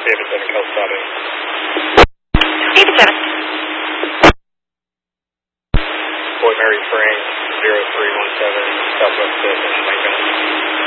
David 7, Kel stopping. David 7. Boy Mary Frank, 0317, Southwest 5th and Lincoln.